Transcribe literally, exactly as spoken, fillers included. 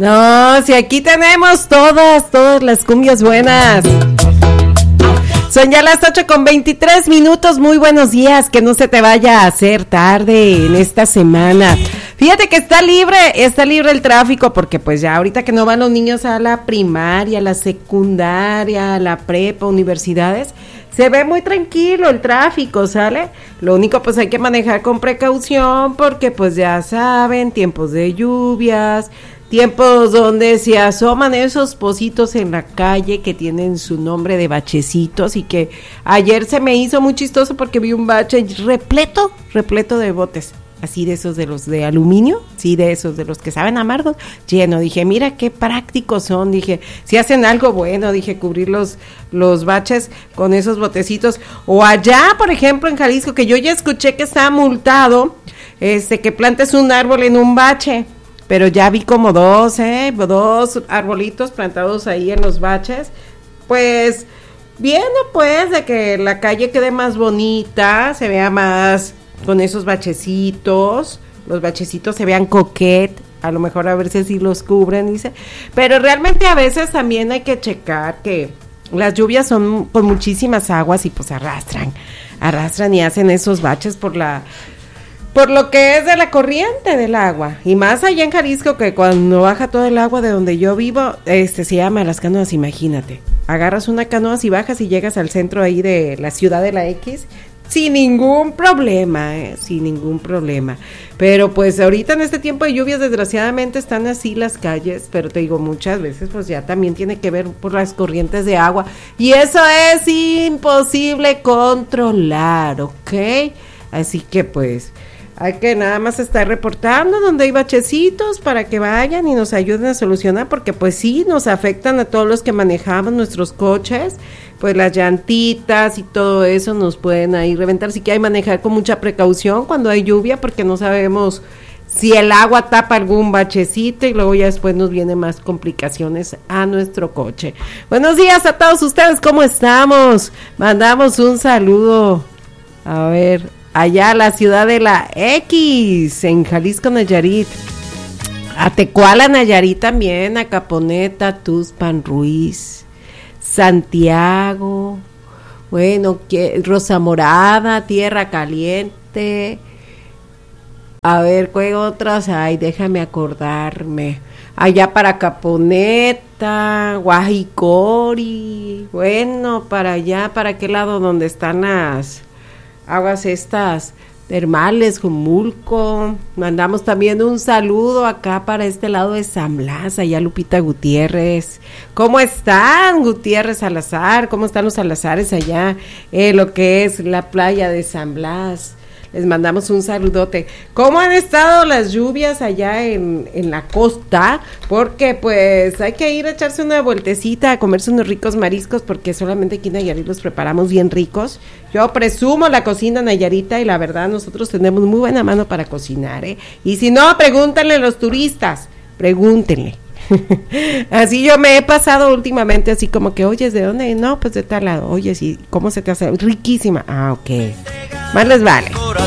No, si aquí tenemos todas, todas las cumbias buenas. Son ya las ocho con veintitrés minutos, muy buenos días, que no se te vaya a hacer tarde en esta semana. Fíjate que está libre, está libre el tráfico, porque pues ya ahorita que no van los niños a la primaria, a la secundaria, a la prepa, universidades, se ve muy tranquilo el tráfico, ¿sale? Lo único pues hay que manejar con precaución, porque pues ya saben, tiempos de lluvias, tiempos donde se asoman esos pocitos en la calle que tienen su nombre de bachecitos, y que ayer se me hizo muy chistoso porque vi un bache repleto, repleto de botes, así de esos de los de aluminio, sí, de esos de los que saben amargos, lleno. Dije, mira qué prácticos son, dije, si hacen algo bueno, dije, cubrir los, los baches con esos botecitos. O allá, por ejemplo, en Jalisco, que yo ya escuché que está multado, este, que plantes un árbol en un bache. Pero ya vi como dos, ¿eh? Dos arbolitos plantados ahí en los baches. Pues, viendo pues de que la calle quede más bonita, se vea más con esos bachecitos, los bachecitos se vean coquet, a lo mejor a ver si así los cubren, dice. Pero realmente a veces también hay que checar que las lluvias son con muchísimas aguas y pues arrastran, arrastran y hacen esos baches por la... por lo que es de la corriente del agua, y más allá en Jalisco, que cuando baja todo el agua de donde yo vivo, este se llama Las Canoas, imagínate, agarras una canoa y bajas y llegas al centro ahí de la ciudad de la X, sin ningún problema, eh, sin ningún problema, pero pues ahorita en este tiempo de lluvias desgraciadamente están así las calles, pero te digo, muchas veces pues ya también tiene que ver por las corrientes de agua, y eso es imposible controlar, ¿ok? Así que pues... hay que nada más estar reportando donde hay bachecitos para que vayan y nos ayuden a solucionar, porque pues sí, nos afectan a todos los que manejamos nuestros coches, pues las llantitas y todo eso nos pueden ahí reventar, así que hay que manejar con mucha precaución cuando hay lluvia, porque no sabemos si el agua tapa algún bachecito y luego ya después nos vienen más complicaciones a nuestro coche. Buenos días a todos ustedes, ¿cómo estamos? Mandamos un saludo, a ver... allá a la ciudad de la X, en Jalisco, Nayarit, a Tecuala, Nayarit también, a Caponeta, Tuxpan, Ruiz, Santiago, bueno, que, Rosa Morada, Tierra Caliente, a ver, ¿qué otras hay? Déjame acordarme, allá para Caponeta, Guajicori, bueno, para allá, para aquel lado donde están las... aguas estas termales, Jumulco. Mandamos también un saludo acá para este lado de San Blas, allá Lupita Gutiérrez. ¿Cómo están, Gutiérrez Salazar? ¿Cómo están los Salazares allá en lo que es la playa de San Blas? Les mandamos un saludote. ¿Cómo han estado las lluvias allá en, en la costa? Porque pues hay que ir a echarse una vueltecita, a comerse unos ricos mariscos, porque solamente aquí en Nayarit los preparamos bien ricos. Yo presumo la cocina nayarita y la verdad nosotros tenemos muy buena mano para cocinar, ¿eh? Y si no, pregúntenle a los turistas, pregúntenle. Así yo me he pasado últimamente así como que, oye, ¿de dónde? No, pues de tal lado. Oye, sí, ¿cómo se te hace? Riquísima. Ah, ok. Más les vale.